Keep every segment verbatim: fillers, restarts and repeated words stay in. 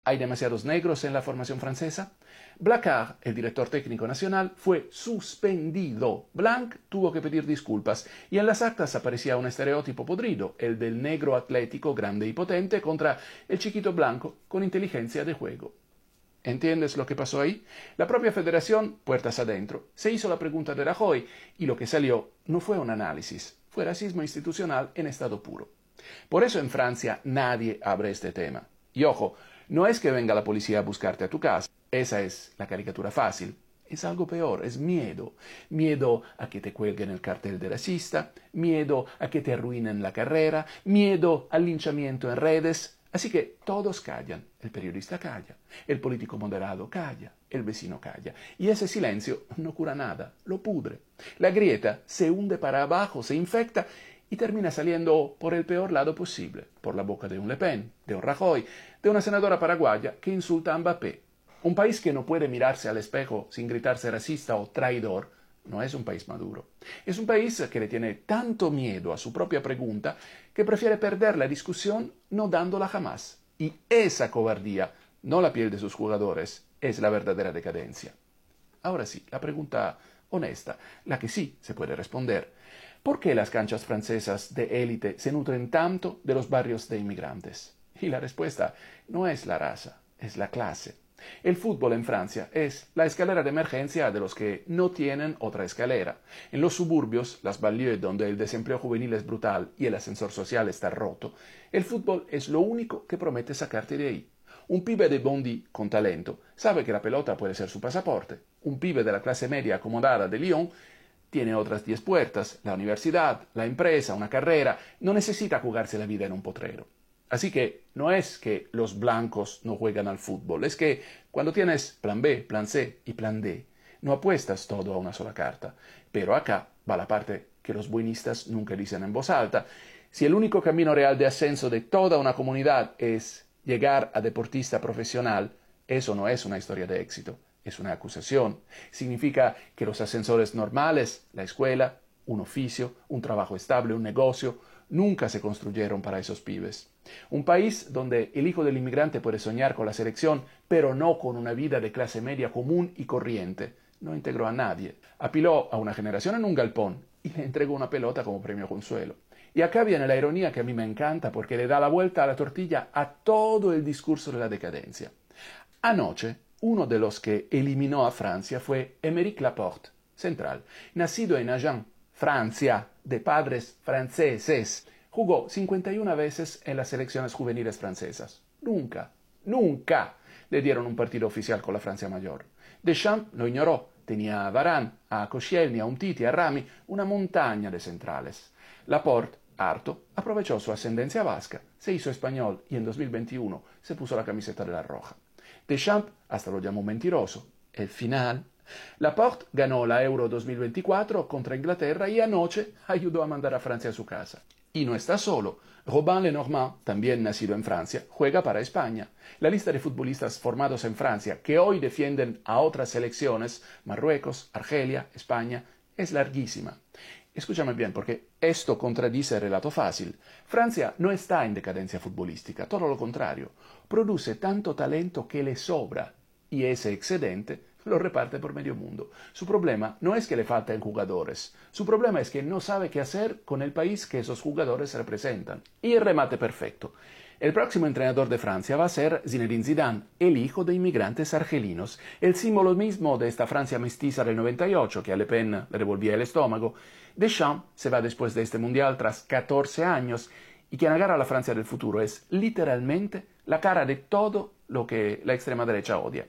¿Hay demasiados negros en la formación francesa? Blacquart, el director técnico nacional, fue suspendido. Blanc tuvo que pedir disculpas y en las actas aparecía un estereotipo podrido, el del negro atlético grande y potente contra el chiquito blanco con inteligencia de juego. ¿Entiendes lo que pasó ahí? La propia federación, puertas adentro, se hizo la pregunta de Rajoy y lo que salió no fue un análisis, fue racismo institucional en estado puro. Por eso en Francia nadie abre este tema. Y ojo, no es que venga la policía a buscarte a tu casa, esa es la caricatura fácil. Es algo peor, es miedo. Miedo a que te cuelguen el cartel de racista, miedo a que te arruinen la carrera, miedo al linchamiento en redes. Así que todos callan, el periodista calla, el político moderado calla, el vecino calla. Y ese silencio no cura nada, lo pudre. La grieta se hunde para abajo, se infecta y termina saliendo por el peor lado posible, por la boca de un Le Pen, de un Rajoy, de una senadora paraguaya que insulta a Mbappé. Un país que no puede mirarse al espejo sin gritarse racista o traidor no es un país maduro. Es un país que le tiene tanto miedo a su propia pregunta que prefiere perder la discusión no dándola jamás. Y esa cobardía, no la piel de sus jugadores, es la verdadera decadencia. Ahora sí, la pregunta honesta, la que sí se puede responder. ¿Por qué las canchas francesas de élite se nutren tanto de los barrios de inmigrantes? Y la respuesta no es la raza, es la clase. El fútbol en Francia es la escalera de emergencia de los que no tienen otra escalera. En los suburbios, las banlieues donde el desempleo juvenil es brutal y el ascensor social está roto, el fútbol es lo único que promete sacarte de ahí. Un pibe de Bondy con talento sabe que la pelota puede ser su pasaporte. Un pibe de la clase media acomodada de Lyon tiene otras diez puertas, la universidad, la empresa, una carrera, no necesita jugarse la vida en un potrero. Así que no es que los blancos no juegan al fútbol, es que cuando tienes plan B, plan C y plan D, no apuestas todo a una sola carta. Pero acá va la parte que los buenistas nunca dicen en voz alta. Si el único camino real de ascenso de toda una comunidad es llegar a deportista profesional, eso no es una historia de éxito, es una acusación. Significa que los ascensores normales, la escuela, un oficio, un trabajo estable, un negocio, nunca se construyeron para esos pibes. Un país donde el hijo del inmigrante puede soñar con la selección, pero no con una vida de clase media común y corriente. No integró a nadie. Apiló a una generación en un galpón y le entregó una pelota como premio consuelo. Y acá viene la ironía que a mí me encanta porque le da la vuelta a la tortilla a todo el discurso de la decadencia. Anoche, uno de los que eliminó a Francia fue Aymeric Laporte, central, nacido en Agen, Francia, de padres franceses. Jugó cincuenta y una veces en las selecciones juveniles francesas. Nunca, nunca le dieron un partido oficial con la Francia mayor. Deschamps lo ignoró. Tenía a Varane, a Koscielny, a Umtiti, a Rami, una montaña de centrales. Laporte, harto, aprovechó su ascendencia vasca, se hizo español y en dos mil veintiuno se puso la camiseta de la roja. Deschamps hasta lo llamó mentiroso. El final. Laporte ganó la Euro dos mil veinticuatro contra Inglaterra y anoche ayudó a mandar a Francia a su casa. Y no está solo. Robin Lenormand, también nacido en Francia, juega para España. La lista de futbolistas formados en Francia que hoy defienden a otras selecciones, Marruecos, Argelia, España, es larguísima. Escúchame bien, porque esto contradice el relato fácil. Francia no está en decadencia futbolística, todo lo contrario. Produce tanto talento que le sobra, y ese excedente lo reparte por medio mundo. Su problema no es que le falten jugadores, su problema es que no sabe qué hacer con el país que esos jugadores representan. Y el remate perfecto. El próximo entrenador de Francia va a ser Zinedine Zidane, el hijo de inmigrantes argelinos, el símbolo mismo de esta Francia mestiza del noventa y ocho que a Le Pen le revolvía el estómago. Deschamps se va después de este mundial tras catorce años y quien agarra a la Francia del futuro es literalmente la cara de todo lo que la extrema derecha odia.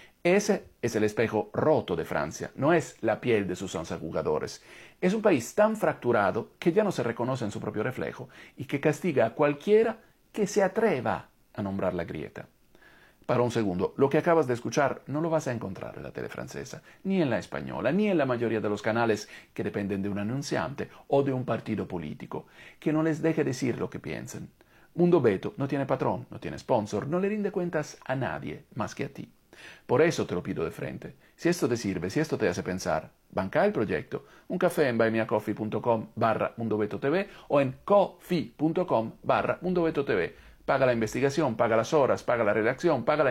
Ese es el espejo roto de Francia, no es la piel de sus once jugadores. Es un país tan fracturado que ya no se reconoce en su propio reflejo y que castiga a cualquiera que se atreva a nombrar la grieta. Para un segundo, lo que acabas de escuchar no lo vas a encontrar en la tele francesa, ni en la española, ni en la mayoría de los canales que dependen de un anunciante o de un partido político, que no les deje decir lo que piensan. Mundo Beto no tiene patrón, no tiene sponsor, no le rinde cuentas a nadie más que a ti. Por eso te lo pido de frente. Si esto te sirve, si esto te hace pensar, banca el proyecto. Un café en buymeacoffee.com barra mundobetotv o en coffee.com barra mundobetotv. Paga la investigación, paga las horas, paga la redacción, paga la